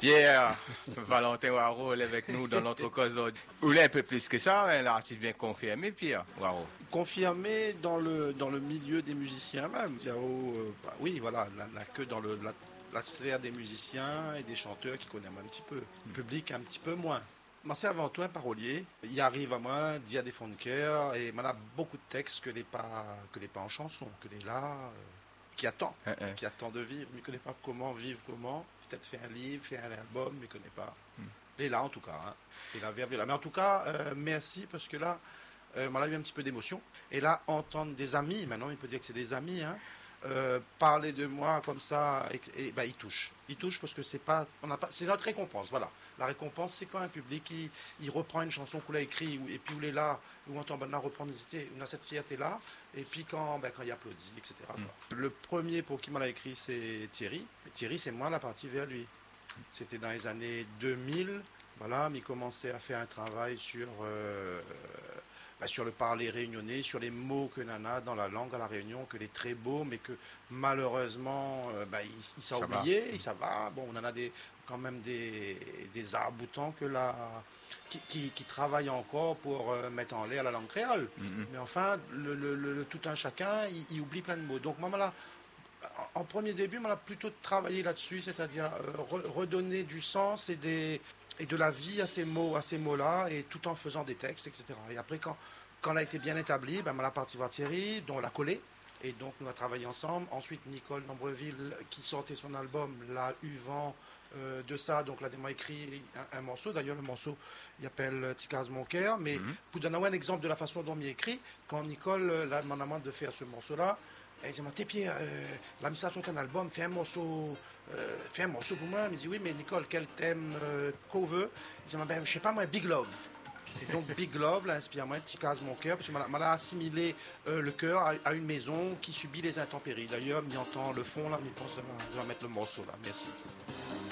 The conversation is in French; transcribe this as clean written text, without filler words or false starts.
Pierre, Valentin Waro est avec nous dans notre cause. Vous l'êtes un peu plus que ça, un artiste bien confirmé, Pierre Waro. Confirmé dans le milieu des musiciens même. Oui, voilà, n'a que dans la sphère des musiciens et des chanteurs qui connaissent un petit peu. Le public un petit peu moins. Moi, c'est avant tout un parolier. Il arrive à moi, dit à des fonds de cœur, et il a beaucoup de textes que les pas en chanson, que les là, qui attend de vivre, mais ne connaît pas comment vivre, peut-être faire un livre, faire un album, mais ne connaît pas. Et là, en tout cas, et la verbe est là. Mais en tout cas, merci, parce que là, m'a eu un petit peu d'émotion. Et là, entendre des amis, maintenant, il peut dire que c'est des amis, parler de moi comme ça, il touche. Il touche parce que c'est notre récompense, voilà. La récompense, c'est quand un public il reprend une chanson qu'on a écrite, et puis où il est là, où on entend reprendre, on a cette fierté-là, et puis quand il applaudit, etc. Le premier pour qui m'a écrit, c'est Thierry. Et Thierry, c'est moi la partie vers lui. C'était dans les années 2000, voilà, mais il commençait à faire un travail sur le parler réunionnais, sur les mots que Nana dans la langue à la Réunion, que les très beaux, mais que malheureusement, il s'est oublié, il ça va. Bon, on en a quand même des arcs-boutants qui travaillent encore pour mettre en l'air la langue créole. Mais enfin, le tout un chacun, il oublie plein de mots. Donc moi, là, en premier début, on a plutôt travaillé là-dessus, c'est-à-dire redonner du sens et de la vie à ces mots-là, et tout en faisant des textes, etc. Et après, quand elle a été bien établie, on a parti voir Thierry, dont on l'a collé, et donc on a travaillé ensemble. Ensuite, Nicole d'Ambreville, qui sortait son album, l'a eu vent de ça, donc là, elle m'a écrit un morceau. D'ailleurs, le morceau, il s'appelle Ticaz mon cœur, mais pour donner un exemple de la façon dont il écrit, quand Nicole l'a demandé de faire ce morceau-là, elle dit, t'es Pierre, la mise à un album, fais un morceau pour moi. Il dit, oui, mais Nicole, quel thème qu'on veut? Il dit, je sais pas, moi, Big Love. Et donc, Big Love, là, inspire-moi, Ticaz mon cœur, parce que m'a assimilé le cœur à une maison qui subit les intempéries. D'ailleurs, il entend le fond, là, mais il pense qu'il va mettre le morceau, là. Merci.